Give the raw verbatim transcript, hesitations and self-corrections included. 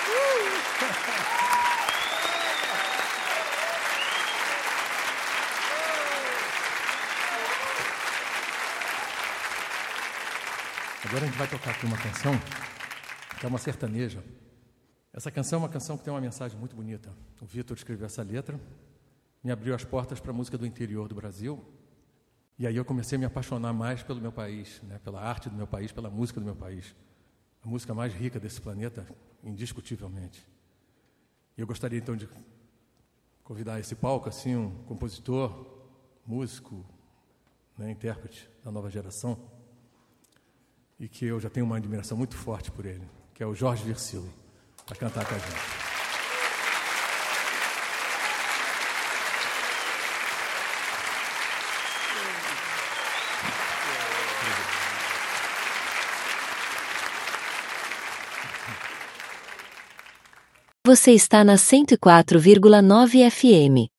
Agora a gente vai tocar aqui uma canção que é uma sertaneja. Essa canção é uma canção que tem uma mensagem muito bonita. O Vitor escreveu essa letra, me abriu as portas para a música do interior do Brasil, e aí eu comecei a me apaixonar mais pelo meu país, né, pela arte do meu país, pela música do meu país. A música mais rica desse planeta, indiscutivelmente. E eu gostaria então de convidar a esse palco assim, um compositor, músico, né, intérprete da nova geração, e que eu já tenho uma admiração muito forte por ele, que é o Jorge Versilo, para cantar com a gente. Você está na cento e quatro vírgula nove F M.